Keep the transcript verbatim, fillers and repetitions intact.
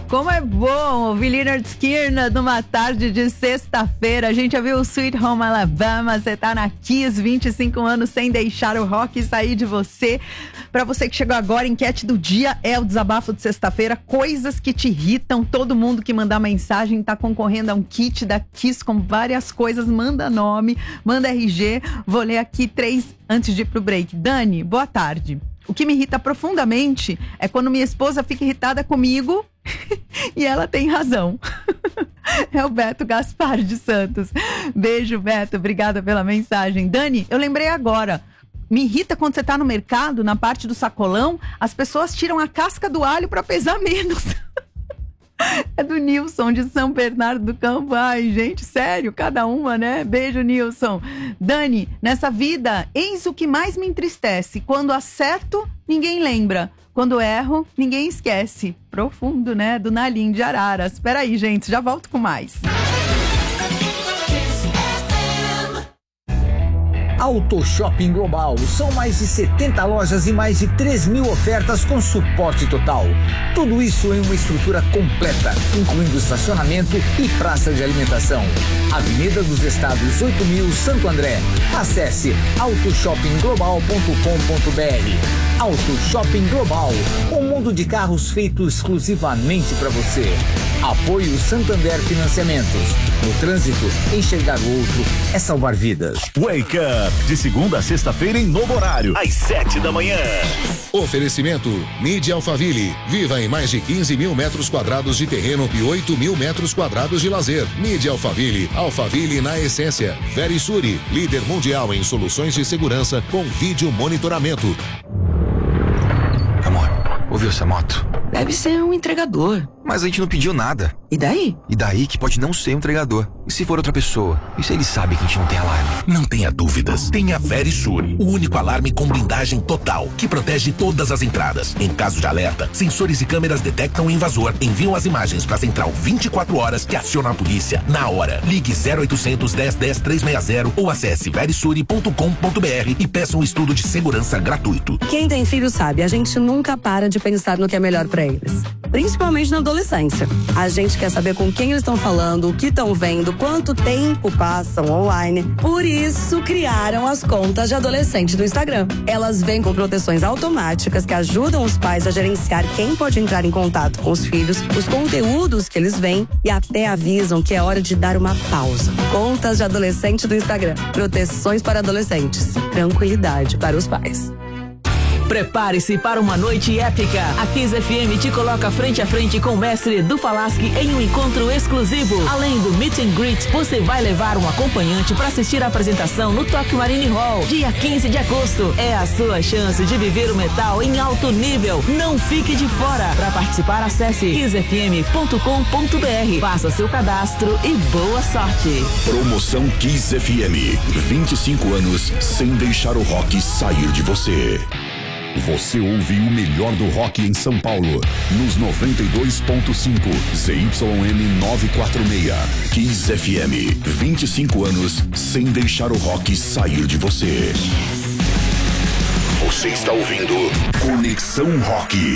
Como é bom ouvir Lynyrd Skynyrd numa tarde de sexta-feira. A gente já viu o Sweet Home Alabama. Você tá na Kiss, vinte e cinco anos sem deixar o rock sair de você. Pra você que chegou agora, enquete do dia é o desabafo de sexta-feira. Coisas que te irritam. Todo mundo que mandar mensagem tá concorrendo a um kit da Kiss com várias coisas. Manda nome, manda R G. Vou ler aqui três antes de ir pro break. Dani, boa tarde. O que me irrita profundamente é quando minha esposa fica irritada comigo e ela tem razão. É o Beto Gaspar de Santos. Beijo, Beto. Obrigada pela mensagem. Dani, eu lembrei agora. Me irrita quando você tá no mercado, na parte do sacolão, as pessoas tiram a casca do alho pra pesar menos. É do Nilson, de São Bernardo do Campo. Ai, gente, sério, cada uma, né? Beijo, Nilson. Dani, nessa vida, eis o que mais me entristece. Quando acerto, ninguém lembra. Quando erro, ninguém esquece. Profundo, né? Do Nalim de Araras. Espera aí, gente, já volto com mais. Auto Shopping Global. São mais de setenta lojas e mais de três mil ofertas com suporte total. Tudo isso em uma estrutura completa, incluindo estacionamento e praça de alimentação. Avenida dos Estados oito mil, Santo André. Acesse auto shopping global ponto com ponto b r. Auto Shopping Global. Um mundo de carros feito exclusivamente para você. Apoio Santander Financiamentos. No trânsito, enxergar o outro é salvar vidas. Wake Up, de segunda a sexta-feira em novo horário, às sete da manhã. Oferecimento Mídia Alphaville. Viva em mais de quinze mil metros quadrados de terreno e oito mil metros quadrados de lazer. Mídia Alphaville. Alphaville na essência. Verisuri, líder mundial em soluções de segurança com vídeo monitoramento. Amor, ouviu essa moto? Deve ser um entregador. Mas a gente não pediu nada. E daí? E daí que pode não ser um entregador. E se for outra pessoa? E se ele sabe que a gente não tem alarme? Não tenha dúvidas. Tenha Verisuri, o único alarme com blindagem total, que protege todas as entradas. Em caso de alerta, sensores e câmeras detectam o invasor, enviam as imagens para a central vinte e quatro horas que aciona a polícia na hora. Ligue zero oitocentos, dez, dez, trezentos e sessenta ou acesse verisuri ponto com ponto b r e peça um estudo de segurança gratuito. Quem tem filho sabe, a gente nunca para de pensar no que é melhor para eles. Principalmente na adolescência. A gente quer saber com quem eles estão falando, o que estão vendo, quanto tempo passam online. Por isso, criaram as contas de adolescente do Instagram. Elas vêm com proteções automáticas que ajudam os pais a gerenciar quem pode entrar em contato com os filhos, os conteúdos que eles veem e até avisam que é hora de dar uma pausa. Contas de adolescente do Instagram. Proteções para adolescentes. Tranquilidade para os pais. Prepare-se para uma noite épica. A Kiss F M te coloca frente a frente com o mestre Edu Falaschi em um encontro exclusivo. Além do meet and greet, você vai levar um acompanhante para assistir a apresentação no Tokyo Marine Hall, dia quinze de agosto. É a sua chance de viver o metal em alto nível. Não fique de fora. Para participar, acesse kiss f m ponto com ponto b r. Faça seu cadastro e boa sorte. Promoção Kiss F M. vinte e cinco anos sem deixar o rock sair de você. Você ouve o melhor do rock em São Paulo, nos noventa e dois ponto cinco, Z Y M novecentos e quarenta e seis. Kiss F M, vinte e cinco anos sem deixar o rock sair de você. Você está ouvindo Conexão Rock.